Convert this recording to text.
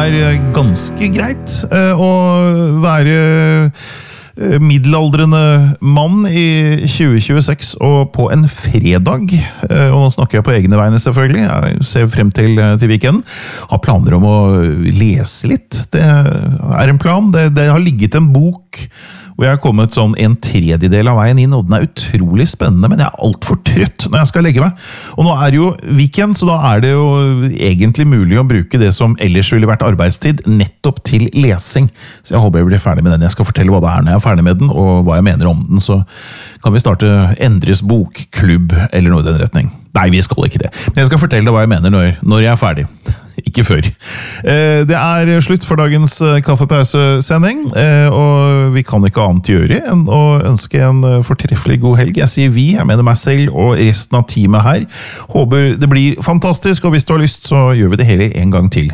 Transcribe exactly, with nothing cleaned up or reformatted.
er ganske greit å være middelaldrende mann i tjue tjueseks og på en fredag, og nå snakker jeg på egne vegne selvfølgelig, jeg ser frem til, til weekenden, har planer om å lese litt. Det er en plan, det, det har ligget en bok hvor jeg har kommet sånn en tredjedel av veien inn, og den er utrolig spennende, men jeg er alt for trøtt når jeg skal legge meg. Og nå er det jo weekend, så da er det jo egentlig mulig å bruke det som ellers ville vært arbeidstid, nettopp til lesing. Så jeg håper jeg blir ferdig med den. Jeg skal fortelle hva det er når jeg er ferdig med den, og hva jeg mener om den, så kan vi starte Endres bokklubb, eller noe i den retning. Nei, vi skal ikke det. Men jeg skal fortelle deg hva jeg mener når, når jeg er ferdig. Ikke før. Det er slutt for dagens kaffepausesending, og vi kan ikke annet gjøre enn å ønske en fortreffelig god helg. Jeg sier vi, jeg mener meg selv og resten av teamet her. Håper det blir fantastisk, og hvis du har lyst så gjør vi det hele en gang til.